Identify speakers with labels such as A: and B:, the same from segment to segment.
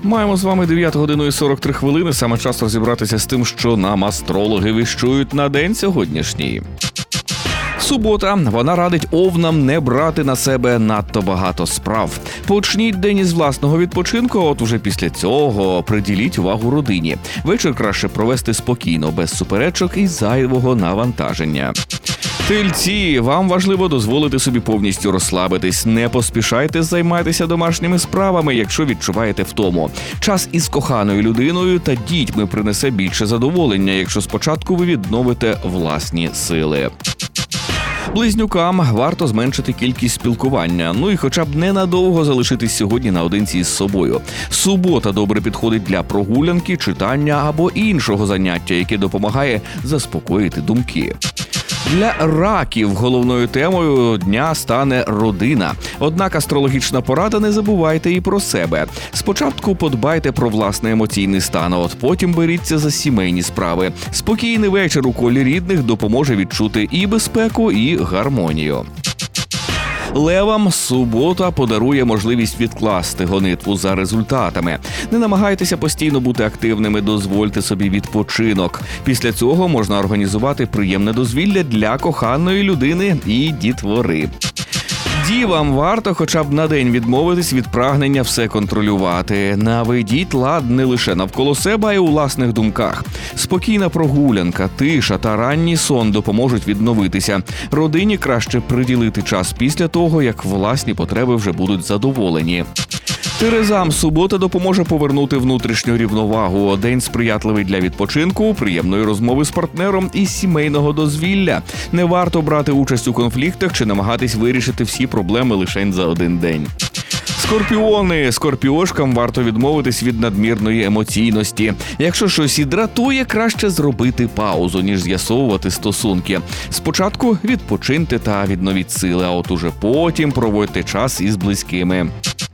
A: Маємо з вами 9 годину і 43 хвилини. Саме час розібратися з тим, що нам астрологи віщують на день сьогоднішній. Субота. Вона радить овнам не брати на себе надто багато справ. Почніть день із власного відпочинку, а от уже після цього приділіть увагу родині. Вечір краще провести спокійно, без суперечок і зайвого навантаження. Тельці, вам важливо дозволити собі повністю розслабитись. Не поспішайте займатися домашніми справами, якщо відчуваєте втому. Час із коханою людиною та дітьми принесе більше задоволення, якщо спочатку ви відновите власні сили. Близнюкам варто зменшити кількість спілкування, і хоча б ненадовго залишитись сьогодні наодинці із собою. Субота добре підходить для прогулянки, читання або іншого заняття, яке допомагає заспокоїти думки. Для раків головною темою дня стане родина. Однак астрологічна порада: не забувайте і про себе. Спочатку подбайте про власний емоційний стан, а от потім беріться за сімейні справи. Спокійний вечір у колі рідних допоможе відчути і безпеку, і гармонію. Левам субота подарує можливість відкласти гонитву за результатами. Не намагайтеся постійно бути активними, дозвольте собі відпочинок. Після цього можна організувати приємне дозвілля для коханої людини і дітвори. Дівам варто хоча б на день відмовитись від прагнення все контролювати. Наведіть лад не лише навколо себе, а й у власних думках. Спокійна прогулянка, тиша та ранній сон допоможуть відновитися. Родині краще приділити час після того, як власні потреби вже будуть задоволені. Терезам субота допоможе повернути внутрішню рівновагу. День сприятливий для відпочинку, приємної розмови з партнером і сімейного дозвілля. Не варто брати участь у конфліктах чи намагатись вирішити всі проблеми лише за один день. Скорпіони. Скорпіошкам варто відмовитись від надмірної емоційності. Якщо щось і дратує, краще зробити паузу, ніж з'ясовувати стосунки. Спочатку відпочиньте та відновіть сили, а от уже потім проводьте час із близькими.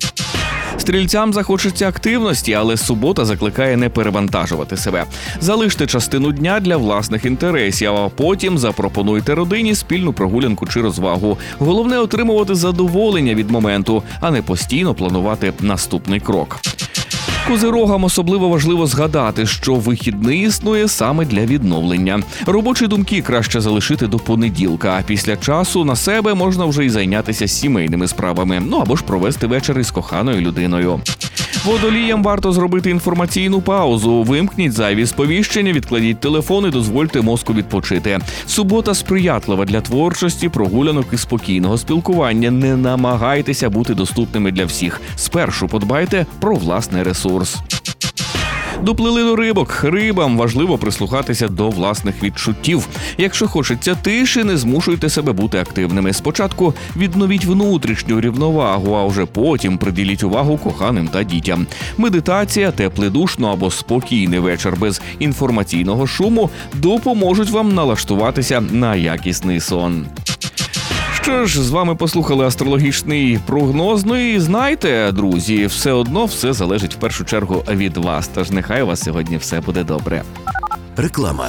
A: Стрільцям захочеться активності, але субота закликає не перевантажувати себе. Залиште частину дня для власних інтересів, а потім запропонуйте родині спільну прогулянку чи розвагу. Головне – отримувати задоволення від моменту, а не постійно планувати наступний крок. Козирогам особливо важливо згадати, що вихідний існує саме для відновлення. Робочі думки краще залишити до понеділка, а після часу на себе можна вже й зайнятися сімейними справами, або ж провести вечір із коханою людиною. Водоліям варто зробити інформаційну паузу. Вимкніть зайві сповіщення, відкладіть телефон і дозвольте мозку відпочити. Субота сприятлива для творчості, прогулянок і спокійного спілкування. Не намагайтеся бути доступними для всіх. Спершу подбайте про власний ресурс. Доплили до рибок. Рибам важливо прислухатися до власних відчуттів. Якщо хочеться тиші, не змушуйте себе бути активними. Спочатку відновіть внутрішню рівновагу, а вже потім приділіть увагу коханим та дітям. Медитація, теплий душ або спокійний вечір без інформаційного шуму допоможуть вам налаштуватися на якісний сон. Що ж, з вами послухали астрологічний прогноз. І знайте, друзі, все одно все залежить в першу чергу від вас. Тож нехай у вас сьогодні все буде добре.
B: Реклама.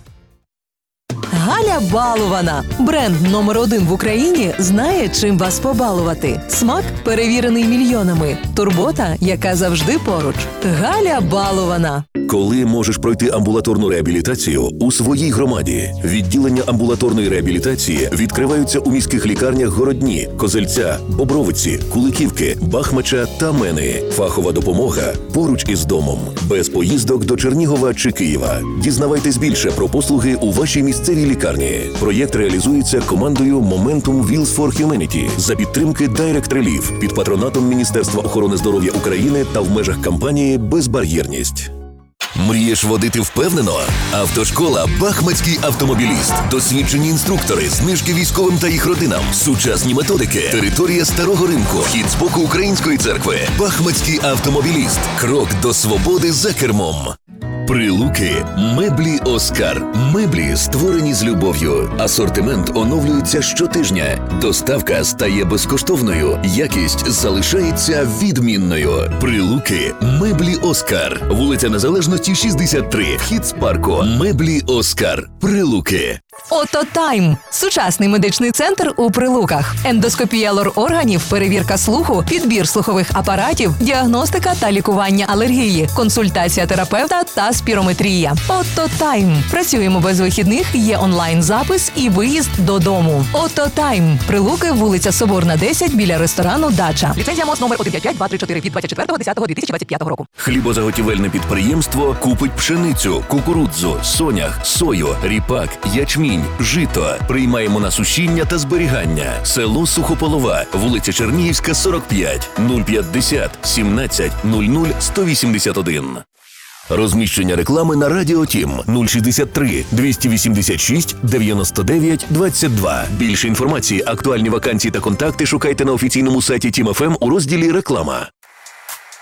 C: Галя Балована. Бренд номер 1 в Україні знає, чим вас побалувати. Смак, перевірений мільйонами. Турбота, яка завжди поруч. Галя Балована.
B: Коли можеш пройти амбулаторну реабілітацію у своїй громаді? Відділення амбулаторної реабілітації відкриваються у міських лікарнях Городні, Козельця, Бобровиці, Куликівки, Бахмача та Мени. Фахова допомога поруч із домом. Без поїздок до Чернігова чи Києва. Дізнавайтесь більше про послуги у вашій місцевій лікарні. Проєкт реалізується командою Momentum Wheels for Humanity за підтримки Direct Relief під патронатом Міністерства охорони здоров'я України та в межах кампанії «Безбар'єрність». Мрієш водити впевнено? Автошкола «Бахмацький автомобіліст». Досвідчені інструктори, знижки військовим та їх родинам, сучасні методики, територія Старого Ринку, вхід з боку Української церкви. «Бахмацький автомобіліст». Крок до свободи за кермом. Прилуки. Меблі «Оскар». Меблі, створені з любов'ю. Асортимент оновлюється щотижня. Доставка стає безкоштовною. Якість залишається відмінною. Прилуки. Меблі «Оскар». Вулиця Незалежності, 63. Вхід з парку. Меблі «Оскар». Прилуки.
C: Ототайм – сучасний медичний центр у Прилуках. Ендоскопія лор-органів, перевірка слуху, підбір слухових апаратів, діагностика та лікування алергії, консультація терапевта та спірометрія. Ототайм. Працюємо без вихідних, є онлайн-запис і виїзд додому. Ототайм. Прилуки, вулиця Соборна, 10, біля ресторану «Дача». Ліцензія МОЗ номер 155234 від 24.10.2025 року.
B: Хлібозаготівельне підприємство купить пшеницю, кукурудзу, сонях, сою, ріпак, ячмінь, жито. Приймаємо на сушіння та зберігання. Село Сухополова, вулиця Чернігівська, 45, 050 17 00 181. Розміщення реклами на Радіо Тім 063 286 99 22. Більше інформації, актуальні вакансії та контакти шукайте на офіційному сайті Тім ФМ у розділі «Реклама».